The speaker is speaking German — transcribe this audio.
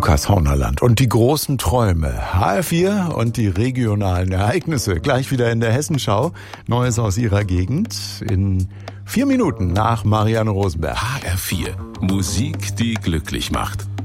Lukas Hornerland und die großen Träume. HR4 und die regionalen Ereignisse. Gleich wieder in der Hessenschau. Neues aus ihrer Gegend. In 4 Minuten nach Marianne Rosenberg. HR4. Musik, die glücklich macht.